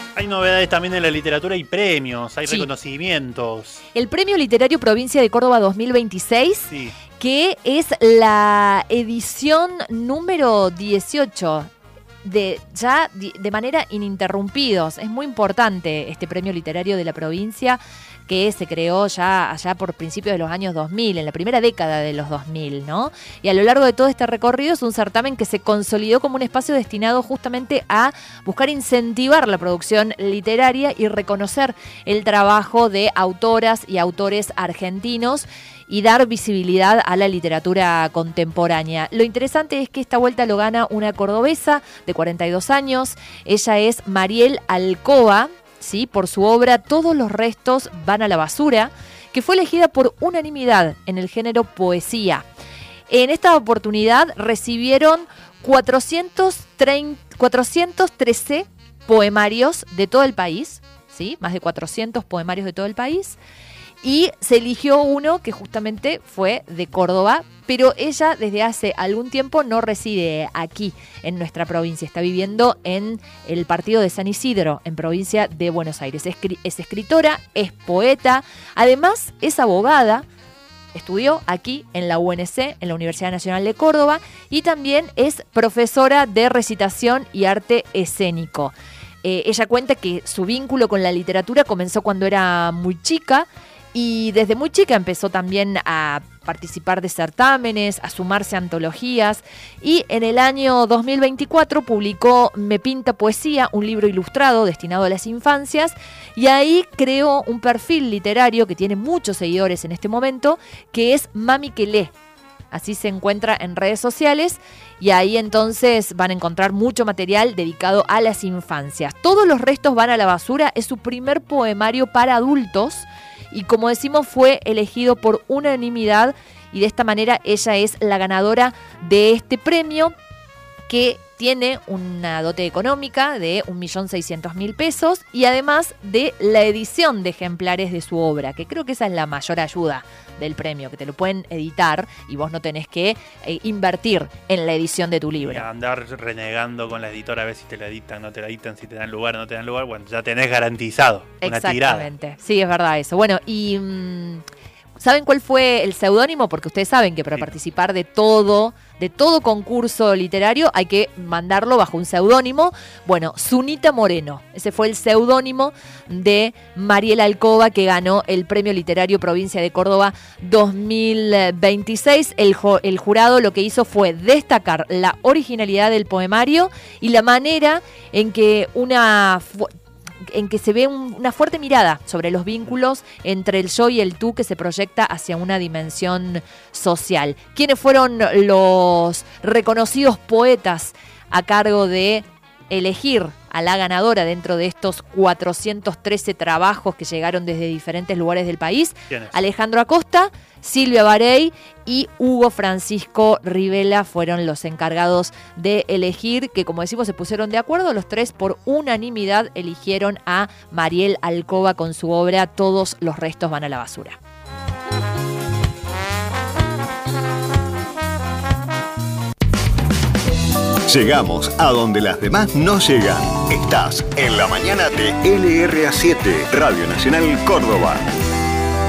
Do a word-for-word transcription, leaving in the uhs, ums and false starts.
Hay novedades también en la literatura y premios, hay Sí. reconocimientos. El Premio Literario Provincia de Córdoba dos mil veintiséis, Sí. que es la edición número dieciocho. De, ya de manera ininterrumpidos. Es muy importante este premio literario de la provincia, que se creó ya allá por principios de los años dos mil, en la primera década de los dos mil, ¿no? Y a lo largo de todo este recorrido es un certamen que se consolidó como un espacio destinado justamente a buscar incentivar la producción literaria y reconocer el trabajo de autoras y autores argentinos y dar visibilidad a la literatura contemporánea. Lo interesante es que esta vuelta lo gana una cordobesa de cuarenta y dos años. Ella es Mariel Alcoba, ¿sí? Por su obra Todos los restos van a la basura, que fue elegida por unanimidad en el género poesía. En esta oportunidad recibieron cuatrocientos trece poemarios de todo el país, ¿sí? Más de cuatrocientos poemarios de todo el país. Y se eligió uno que justamente fue de Córdoba, pero ella desde hace algún tiempo no reside aquí en nuestra provincia. Está viviendo en el partido de San Isidro, en provincia de Buenos Aires. Es, es escritora, es poeta, además es abogada. Estudió aquí en la U N C, en la Universidad Nacional de Córdoba, y también es profesora de recitación y arte escénico. Eh, ella cuenta que su vínculo con la literatura comenzó cuando era muy chica, y desde muy chica empezó también a participar de certámenes, a sumarse a antologías, y en el año dos mil veinticuatro publicó Me Pinta Poesía, un libro ilustrado destinado a las infancias, y ahí creó un perfil literario que tiene muchos seguidores en este momento, que es Mami que lee. Así se encuentra en redes sociales, y ahí entonces van a encontrar mucho material dedicado a las infancias. Todos los restos van a la basura es su primer poemario para adultos, y como decimos fue elegido por unanimidad, y de esta manera ella es la ganadora de este premio, que tiene una dote económica de un millón seiscientos mil pesos y además de la edición de ejemplares de su obra, que creo que esa es la mayor ayuda del premio, que te lo pueden editar y vos no tenés que eh, invertir en la edición de tu libro. Y andar renegando con la editora a ver si te la editan, no te la editan, si te dan lugar o no te dan lugar, bueno, ya tenés garantizado una tirada. Exactamente, sí, es verdad eso. Bueno, y mmm, ¿saben cuál fue el seudónimo? Porque ustedes saben que para sí. participar de todo, de todo concurso literario hay que mandarlo bajo un seudónimo. Bueno, Zunita Moreno, ese fue el seudónimo de Mariel Alcoba, que ganó el Premio Literario Provincia de Córdoba dos mil veintiséis. El, el jurado lo que hizo fue destacar la originalidad del poemario y la manera en que una... en que se ve un, una fuerte mirada sobre los vínculos entre el yo y el tú, que se proyecta hacia una dimensión social. ¿Quiénes fueron los reconocidos poetas a cargo de elegir a la ganadora dentro de estos cuatrocientos trece trabajos que llegaron desde diferentes lugares del país? Alejandro Acosta, Silvia Barey y Hugo Francisco Rivela fueron los encargados de elegir, que como decimos se pusieron de acuerdo, los tres por unanimidad eligieron a Mariel Alcoba con su obra Todos los restos van a la basura. Llegamos a donde las demás no llegan. Estás en la mañana de L R A siete, Radio Nacional Córdoba.